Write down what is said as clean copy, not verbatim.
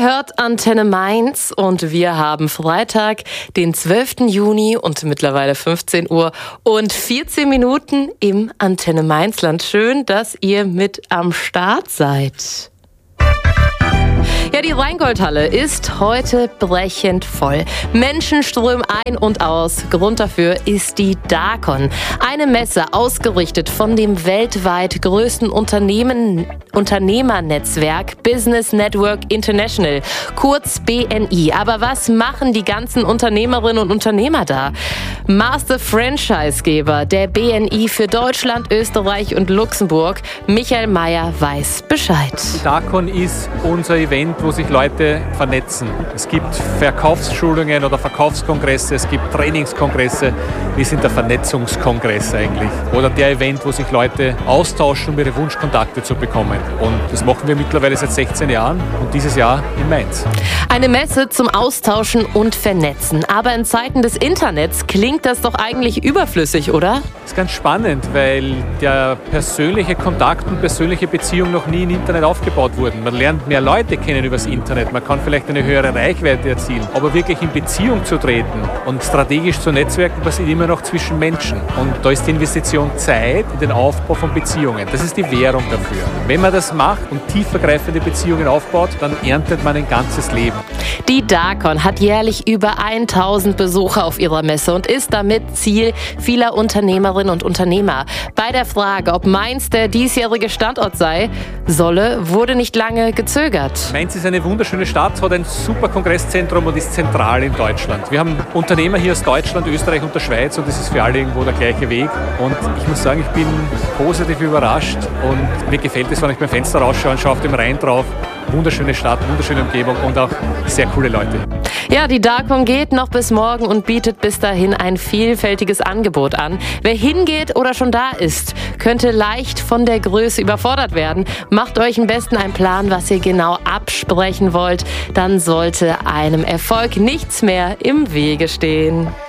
hört Antenne Mainz und wir haben Freitag, den 12. Juni und mittlerweile 15 Uhr und 14 Minuten im Antenne Mainzland. Schön, dass ihr mit am Start seid. Ja, die Rheingoldhalle ist heute brechend voll. Menschen strömen ein und aus. Grund dafür ist die DACON. Eine Messe, ausgerichtet von dem weltweit größten Unternehmernetzwerk Business Network International, kurz BNI. Aber was machen die ganzen Unternehmerinnen und Unternehmer da? Master Franchisegeber der BNI für Deutschland, Österreich und Luxemburg, Michael Meyer, weiß Bescheid. Die DACON ist unser Event, wo sich Leute vernetzen. Es gibt Verkaufsschulungen oder Verkaufskongresse, es gibt Trainingskongresse. Wir sind der Vernetzungskongress eigentlich. Oder der Event, wo sich Leute austauschen, um ihre Wunschkontakte zu bekommen. Und das machen wir mittlerweile seit 16 Jahren und dieses Jahr in Mainz. Eine Messe zum Austauschen und Vernetzen. Aber in Zeiten des Internets klingt das doch eigentlich überflüssig, oder? Das ist ganz spannend, weil der persönliche Kontakt und persönliche Beziehung noch nie im Internet aufgebaut wurden. Man lernt mehr Leute kennen übers Internet, man kann vielleicht eine höhere Reichweite erzielen, aber wirklich in Beziehung zu treten und strategisch zu netzwerken, passiert immer noch zwischen Menschen. Und da ist die Investition Zeit in den Aufbau von Beziehungen. Das ist die Währung dafür. Wenn man das macht und tiefergreifende Beziehungen aufbaut, dann erntet man ein ganzes Leben. Die DACON hat jährlich über 1000 Besucher auf ihrer Messe und ist damit Ziel vieler Unternehmerinnen und Unternehmer. Bei der Frage, ob Mainz der diesjährige Standort sei, wurde nicht lange gezögert. Mainz ist eine wunderschöne Stadt, hat ein super Kongresszentrum und ist zentral in Deutschland. Wir haben Unternehmer hier aus Deutschland, Österreich und der Schweiz und es ist für alle irgendwo der gleiche Weg. Und ich muss sagen, ich bin positiv überrascht und mir gefällt es, wenn ich beim Fenster rausschaue und schaue auf dem Rhein drauf. Wunderschöne Stadt, wunderschöne Umgebung und auch sehr coole Leute. Ja, die DACON geht noch bis morgen und bietet bis dahin ein vielfältiges Angebot an. Wer hingeht oder schon da ist, könnte leicht von der Größe überfordert werden. Macht euch am besten einen Plan, was ihr genau absprechen wollt. Dann sollte einem Erfolg nichts mehr im Wege stehen.